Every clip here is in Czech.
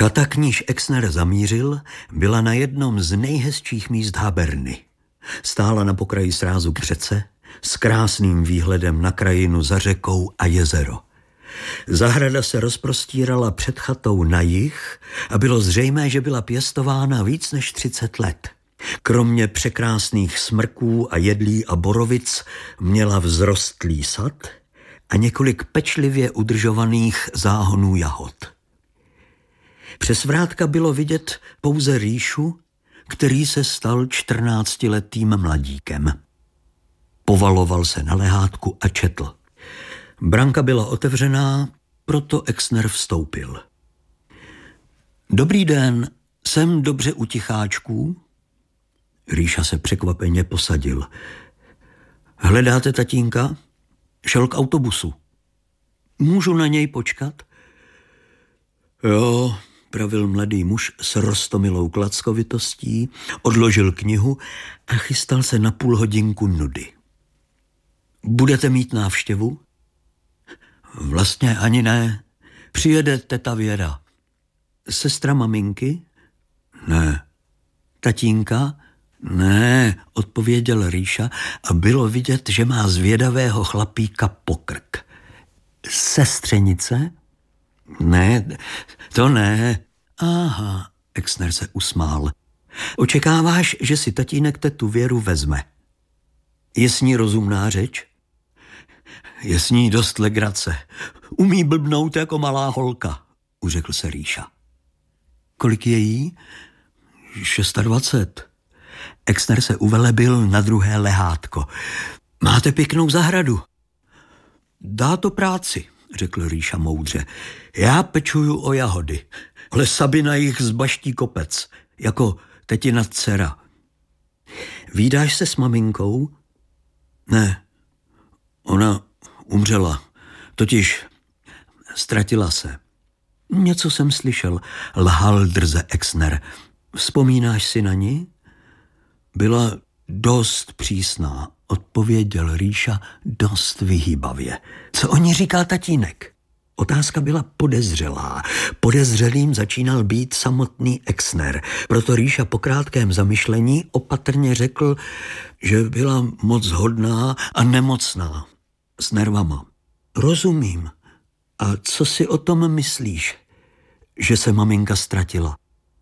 Chata, k níž Exner zamířil, byla na jednom z nejhezčích míst Haberny. Stála na pokraji srázu k řece s krásným výhledem na krajinu za řekou a jezero. Zahrada se rozprostírala před chatou na jih a bylo zřejmé, že byla pěstována víc než 30 let. Kromě překrásných smrků a jedlí a borovic měla vzrostlý sad a několik pečlivě udržovaných záhonů jahod. Přes vrátka bylo vidět pouze Ríšu, který se stal 14letým mladíkem. Povaloval se na lehátku a četl. Branka byla otevřená, proto Exner vstoupil. Dobrý den, jsem dobře u ticháčků? Ríša se překvapeně posadil. Hledáte tatínka? Šel k autobusu. Můžu na něj počkat? Jo, pravil mladý muž s roztomilou klackovitostí, odložil knihu a chystal se na půl hodinku nudy. Budete mít návštěvu? Vlastně ani ne. Přijede teta Věra. Sestra maminky? Ne. Tatínka? Ne, odpověděl Ríša a bylo vidět, že má zvědavého chlapíka pokrk. Sestřenice? Ne, to ne. Aha, Exner se usmál. Očekáváš, že si tatínek tetu Věru vezme. Je s ní rozumná řeč? Je s ní dost legrace. Umí blbnout jako malá holka, uřekl se Ríša. Kolik je jí? 26. Exner se uvelebil na druhé lehátko. Máte pěknou zahradu. Dá to práci, řekl Ríša moudře. Já pečuju o jahody, ale Sabina jich zbaští kopec, jako tetina dcera. Vídáš se s maminkou? Ne, ona umřela, totiž ztratila se. Něco jsem slyšel, lhal drze Exner. Vzpomínáš si na ní? Byla dost přísná, odpověděl Ríša dost vyhýbavě. Co o ní říká tatínek? Otázka byla podezřelá. Podezřelým začínal být samotný Exner. Proto Ríša po krátkém zamyšlení opatrně řekl, že byla moc hodná a nemocná. S nervama. Rozumím. A co si o tom myslíš, že se maminka ztratila?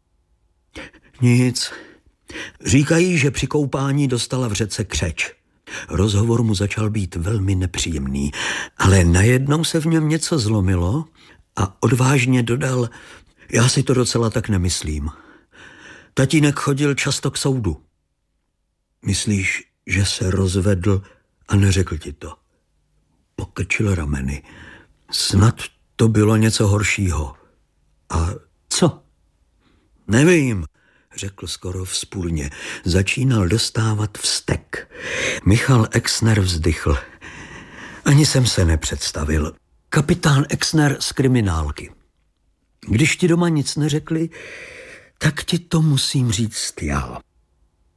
Nic. Říkají, že při koupání dostala v řece křeč. Rozhovor mu začal být velmi nepříjemný, ale najednou se v něm něco zlomilo a odvážně dodal, já si to docela tak nemyslím. Tatínek chodil často k soudu. Myslíš, že se rozvedl a neřekl ti to? Pokrčil rameny. Snad to bylo něco horšího. A co? Nevím, řekl skoro vzpůrně. Začínal dostávat vztek. Michal Exner vzdychl. Ani jsem se nepředstavil. Kapitán Exner z kriminálky. Když ti doma nic neřekli, tak ti to musím říct já.